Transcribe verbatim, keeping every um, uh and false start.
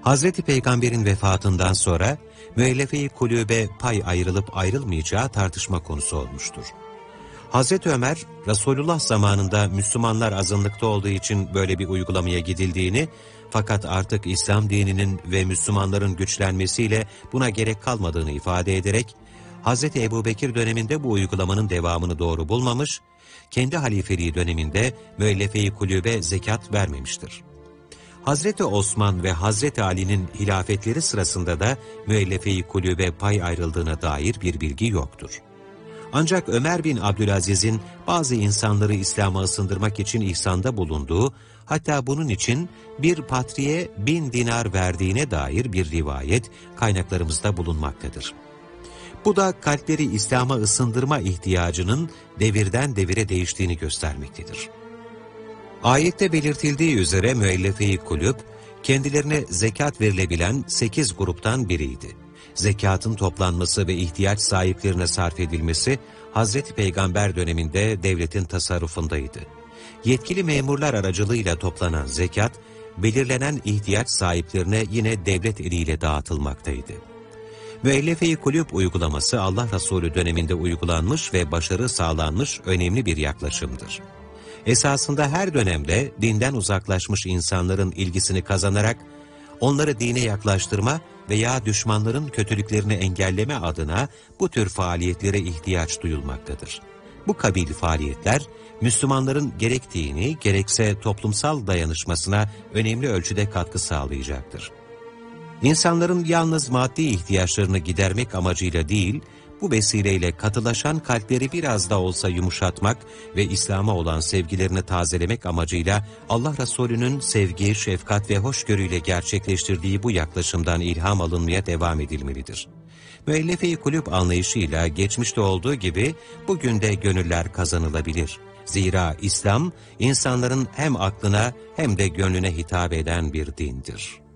Hazreti Peygamber'in vefatından sonra müellefe-i kulübe pay ayrılıp ayrılmayacağı tartışma konusu olmuştur. Hazreti Ömer, Resulullah zamanında Müslümanlar azınlıkta olduğu için böyle bir uygulamaya gidildiğini, fakat artık İslam dininin ve Müslümanların güçlenmesiyle buna gerek kalmadığını ifade ederek, Hazreti Ebubekir döneminde bu uygulamanın devamını doğru bulmamış, kendi halifeliği döneminde müellefe-i kulübe zekat vermemiştir. Hazreti Osman ve Hazreti Ali'nin hilafetleri sırasında da müellefe-i kulübe pay ayrıldığına dair bir bilgi yoktur. Ancak Ömer bin Abdülaziz'in bazı insanları İslam'a ısındırmak için ihsanda bulunduğu, hatta bunun için bir patriye bin dinar verdiğine dair bir rivayet kaynaklarımızda bulunmaktadır. Bu da kalpleri İslam'a ısındırma ihtiyacının devirden devire değiştiğini göstermektedir. Ayette belirtildiği üzere müellefe-i kulüp, kendilerine zekat verilebilen sekiz gruptan biriydi. Zekatın toplanması ve ihtiyaç sahiplerine sarf edilmesi, Hazreti Peygamber döneminde devletin tasarrufundaydı. Yetkili memurlar aracılığıyla toplanan zekat, belirlenen ihtiyaç sahiplerine yine devlet eliyle dağıtılmaktaydı. Müellefe-i kulüp uygulaması Allah Resulü döneminde uygulanmış ve başarı sağlanmış önemli bir yaklaşımdır. Esasında her dönemde dinden uzaklaşmış insanların ilgisini kazanarak, onları dine yaklaştırma veya düşmanların kötülüklerini engelleme adına bu tür faaliyetlere ihtiyaç duyulmaktadır. Bu kabil faaliyetler, Müslümanların gerek dini gerekse toplumsal dayanışmasına önemli ölçüde katkı sağlayacaktır. İnsanların yalnız maddi ihtiyaçlarını gidermek amacıyla değil, bu vesileyle katılaşan kalpleri biraz da olsa yumuşatmak ve İslam'a olan sevgilerini tazelemek amacıyla Allah Resulü'nün sevgi, şefkat ve hoşgörüyle gerçekleştirdiği bu yaklaşımdan ilham alınmaya devam edilmelidir. Müellefe-i kulüp anlayışıyla geçmişte olduğu gibi bugün de gönüller kazanılabilir. Zira İslam, insanların hem aklına hem de gönlüne hitap eden bir dindir.